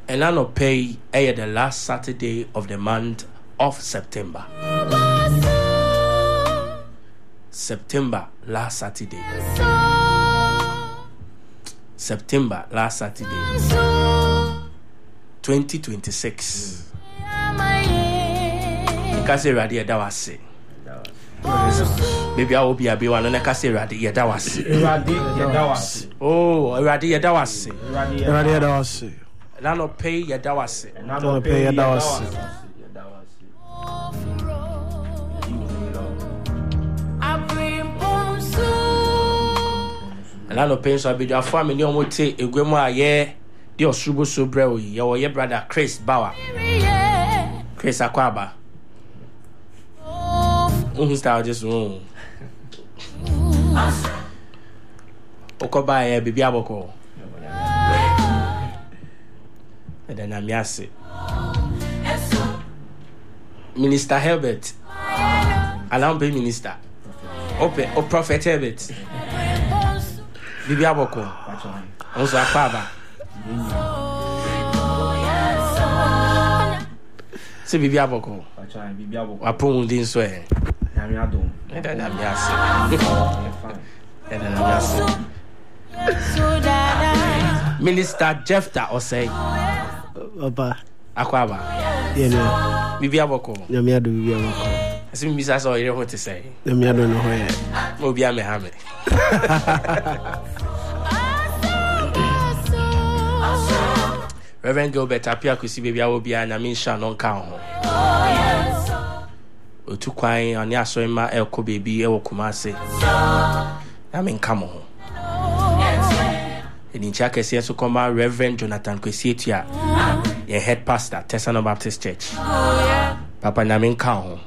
And I not pay the last Saturday of the month of September. September last Saturday. September last Saturday. 2026. Kasi radi da wase. Maybe I will be a be one and kasi radi da wase. Oh, radi da wase. Radi da wase. Nano pay ya da wase. Nano pay ya da wase. Nano pay so be your family on wote egwemu aye de osubo so brew ye wo ye brother Chris Bauer. Chris Akwaba. Style just room. Okoba ye bibi aboko. And then I'm Yasi. Minister Herbert. Alam be minister. Ope o Prophet Herbert. Bibi aboko. Onso Akwaba. Se bibi aboko. Apun din so e. Minister Jefta Osei. Papa. Akwaba. Yeah. Bibi aboko. Nyamiado bibi aboko. Asi mi bisa so ire ho te say. Nyamiado no ho ye. Obi ame ha me. Reverend Gilbert apia kusi baby awobi na me sha no nka ho. Otu kwan oni aso ma elko baby e wo Kumase. Na me nka mo ho. Eni cha kese so koma Reverend Jonathan Kwesietia. Ye head pastor Tesano Baptist Church. Papa na me nka ho.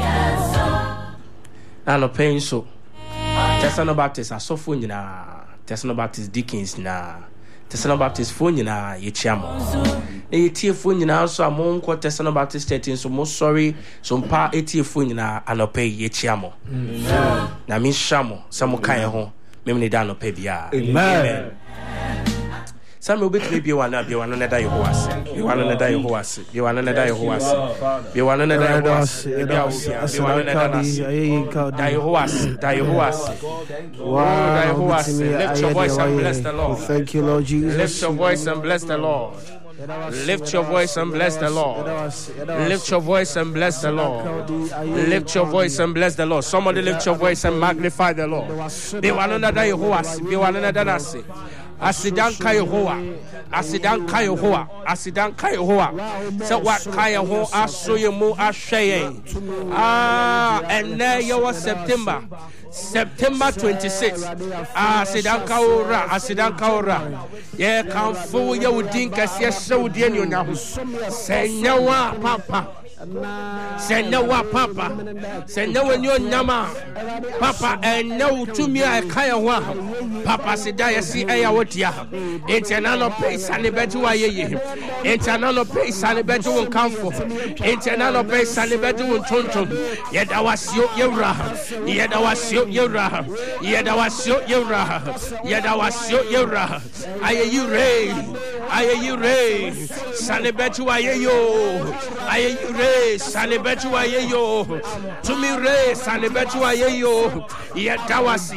Na no pain so. Tesano Baptist asofo nyina, Tesano Baptist Deacons na Tesano Baptist phone nyina ye chiamo. Na ye tie phone nyina so amonko Tesano Baptist Church so mo sorry so mpa etie phone nyina anope ye chiamo. Na mi shamo samo kan ho memne da anope bia. Amen. Some will be be one up, you want to die horse. You want to die horse. You want to die horse. You want to die horse. You want to die horse. Die horse. Die horse. Lift your voice and bless the Lord. Thank you, Lord Jesus. Lift your voice and bless the Lord. Lift your voice and bless the Lord. Lift your voice and bless the Lord. Lift your voice and bless the Lord. Somebody lift your voice and magnify the Lord. They want to die horse. They want to die. Asidan Kayohoa, Asidan Kayohoa, Asidan Kayohoa. So what Kayoho Asoye Mo Ashaye. And there you was September 26. Asidan Kaora. Yeah, come for you would think as yes, so dear you now. Say no, Papa. Say no, Papa. Say no, and your nama, Papa, and no to me. I Kayawa. Papa said, I see Ayawatia. It's another place, and the better way. It's another place, and the better one come for. It's another place, and the better one tonton. Yet I was your Yura. Yet I was your Yura. Yet I was your Yura. Yet I was your Yura. I you ray. I you ray. Sunny better way. I you ray. Sunny better way. To me ray. Sunny better way. Yet I was.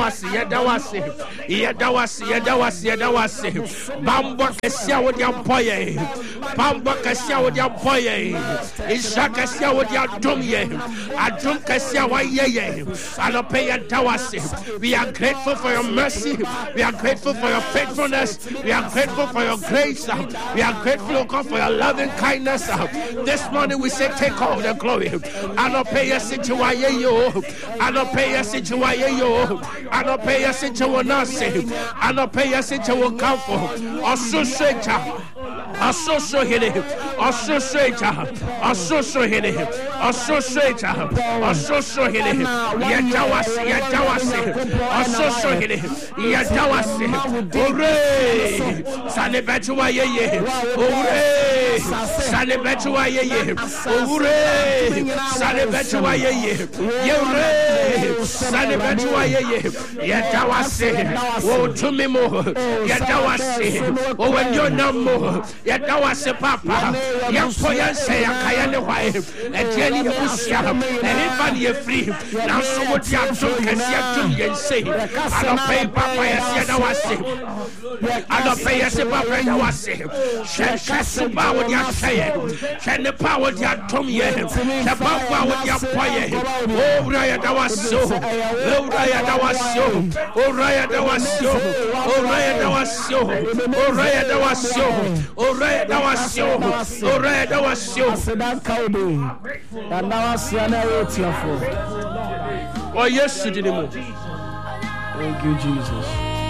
Yadawasi. Bamba kasia with your boye. Bamba kasia with your boye. Ishaka sia with your dumye. Adum kasia wa ye. Anope yadawasi. We are grateful for your mercy. We are grateful for your faithfulness. We are grateful for your grace. We are grateful, God, for your loving kindness. This morning we say, take all the glory. Anope yasichuaye yo. Anope yasichuaye yo. Anope yasichuanasi. Anope yasichuan comfort. Associate. Yadawasi. Hooray! Sane betuwa ye. Hooray! Sane Betua ye, Ure, Sane Betua ye, Yure, Sane Betua ye, Yatawase, O Tumimo, Yatawase, O when you're no more, Yatawase Papa, Yapoyan say, Kayane wife, and Jenny Busia, and if you're free, now so what you have to can say, I don't pay Papa, I don't pay as a Papa, I was saying, Shall power your say, shall the power your tummy, the power with your poye, oh, Raya, that was so, oh, Raya, that was so, oh, Raya, that was so, oh, Raya, that was so, oh, Raya, that was so, oh, Raya, that was so, oh, Raya, that was so, and now I see an arrow to your phone. Oh, yes, you did it. Thank you, Jesus.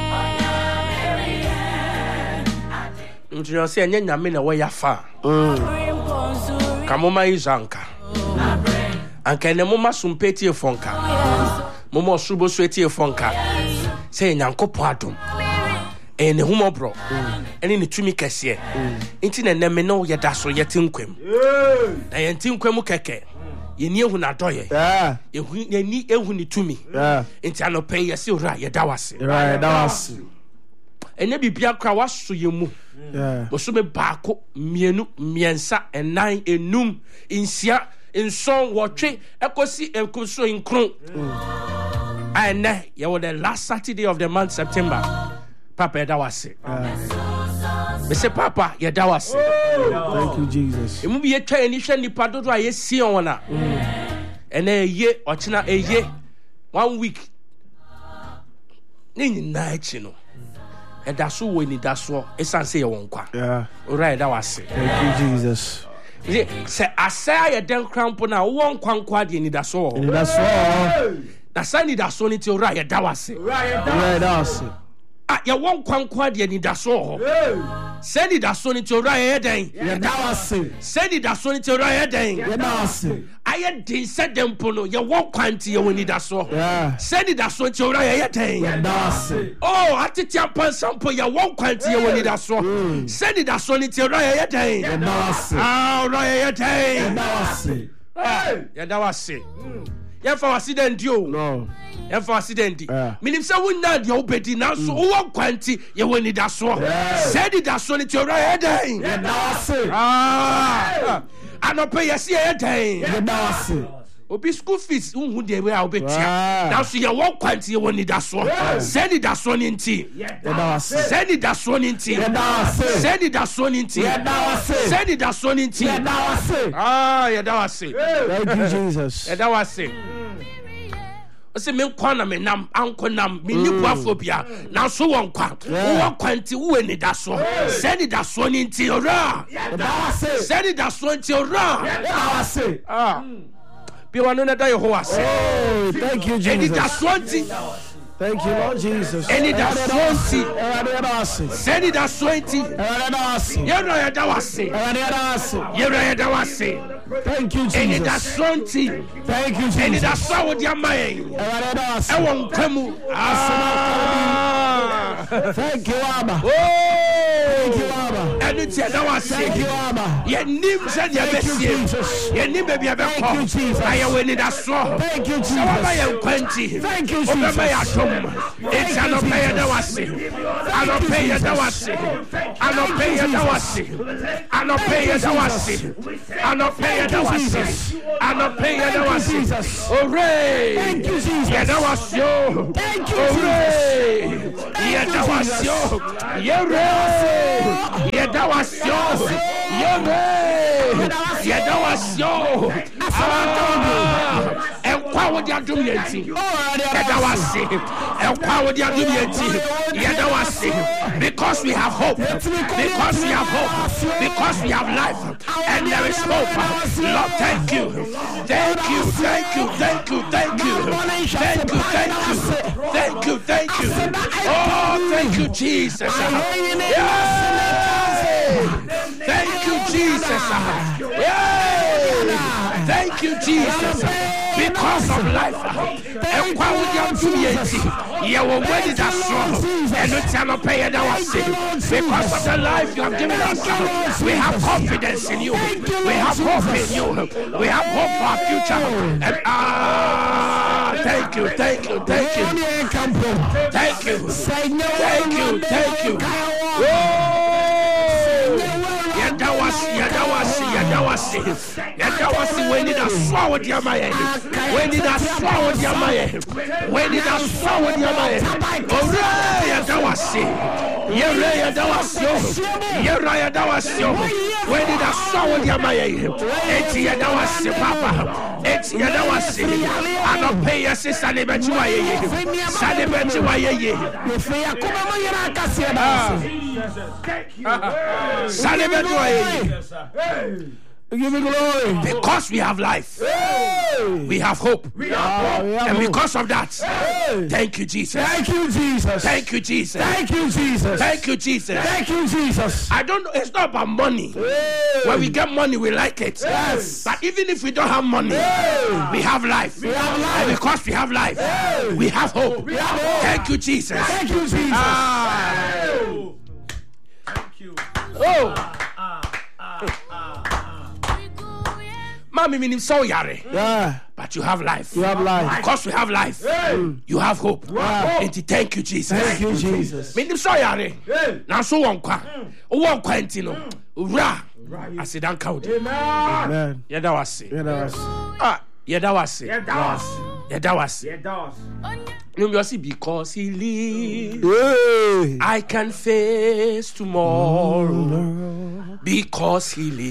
You say, and then way ya far. Kamoma is anka. And can the mama sum petty fonka? Momo subo sweaty fonka. Say, Nanko Pardon. And the humo bro. And in the Tumikasia. Intin and Nemino Yadaso Yatinquem. I am Tinquemu Keke. You knew when I doye. Yeah. You need a winnie to me. Yeah. Into no pay your silver, your dawasi. Right, dawasi. And maybe Biakra was so you move. Yeah. Was so me bako, mienu, miensa, and nine in noom, in sia, in song, watching, echosi, and conso in cron. And you were the last Saturday of the month, September. Papa, dawasi. Mr. Papa, your dawasi. Thank you, Jesus. It will be a Chinese and the Padodo I see on her. And a year or China a year, 1 week. Night, you know. And that's who we need. That's what it's say a one qua. Yeah, right. That was it. Thank you, Jesus. Say, I say a damn cramp now. One quanquad you need that's all. That's all. That's I need that so need to right. That was it. Right. That was it. You won't quanquad you need that's all. Send it that so need to right. That was it. Send it that so need to right. That was it. I didn't set them puno. You won't quanti you need that so. Send it that so need to right. That oh, I think you pan sample. You won't quanti you need that so. Send it that so need to right. That was it. Oh, right. That was it. You for accident you. No. You for accident. Meaning say we not your bedi now so one quanti you will need that so. Send it that so need to right. That was it. I don't pay a see a day. Obi school fees, who they will be. Now, see your walk quantity when it does so. Send it that son in tea. Send it that son in tea. Send it that son in tea. Send it that son in tea. Ah, yeah, that was it. Thank you, Jesus. That was it. I say, me kwana me nam, uncle nam, me phobia. Now, so one quantity, who in it that so. Send it that son in tea. Send it that son in tea. Ah. Be one another who was. Oh, thank you, Jesus. And it does 20. Thank you, Lord Jesus. And it does 20. Send it does 20. Thank you, Jesus. And it does 20. Thank you, Jesus. And it does so with your mind. I won't come. Thank you, Abba. Thank you, Abba. And it's a thank you, Abba. Your name said your best. Your name may be a better. Thank you, Jesus. I will need a straw. Thank you, Jesus. Thank you, Jesus. It's an opay that was it. An opay that was it. An opay that was it. An opay that was it. An opay that was it. An opay that was it. Hooray! Thank you, Jesus. Yeah, that was you. Thank you, Jesus. Yeah, that was you. Yeah, that was you. Yeah, that was you. And what would you do? That was it. And what would you do? Yeah, that was it. Because we have hope. Because we have hope. Because we have life. And there is hope. Lord, thank you. Thank you. Thank you. Thank you. Thank you. Thank you. Thank you. Thank you. Thank you. Oh, thank you, Jesus. Yay! Thank you, Jesus. Yay! Thank you, Jesus, because of life. And why would you do it? You will wait that strong and you cannot pay it our sin. Because of the life you have given us, we have confidence in you. We have hope in you. We have hope for our future. And thank you, thank you, thank you. Thank you. Thank you, thank you. Yadawasi, when did I swallow the Amaya? When did I swallow the Amaya? When did I swallow the Amaya? Yadawasi, Yadawasi, when did I swallow the Amaya? Eti Yadawasi, Papa, Eti Yadawasi, I don't pay your sister Salibetuaye. Give me glory. Because we have life, we have hope, and because of that, thank you, Jesus. Thank you, Jesus. Thank you, Jesus. Thank you, Jesus. Thank you, Jesus. Thank you, Jesus. I don't know. It's not about money. When we get money, we like it. Yes. But even if we don't have money, we have life. We have life. And because we have life, we have hope. We have hope. Thank you, Jesus. Thank you, Jesus. Thank you. Oh. Mommy, meaning so yare. Yeah. But you have life. You have life. Because we have life, you have hope. Wow. And thank you, Jesus. Thank you, Jesus. Meaning so yare. Now so wonka. Wonka entino. Ura. I said, don't count. Amen. Yadawasi. Yadawasi. Yadawasi. Because he lives, I can face tomorrow. Because he lives.